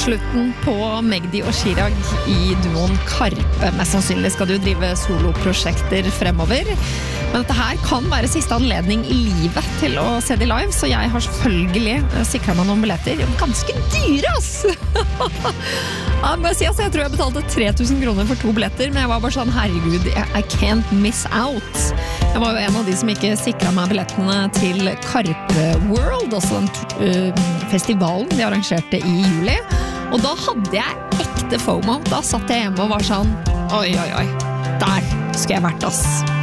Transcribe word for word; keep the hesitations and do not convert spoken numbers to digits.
slutten på Magdi og Chirag i duoen Karpe. Mest sannsynlig skal du drive soloprosjekter fremover. Men dette her kan være siste anledning i livet til å se de live, så jeg har selvfølgelig sikret meg noen billetter. Ganske dyre, ass! Ja, må jeg si, altså, jeg tror jeg betalte tre tusen kroner for to billetter, men jeg var bare sånn, herregud, I can't miss out. Jeg var jo en av de som ikke sikret meg billettene til Karpe World, også den uh, festivalen de arrangerte i juli. Og da hadde jeg ekte FOMO. Da satt jeg hjemme og var sånn, oi, oi, oi, der skulle jeg vært, ass.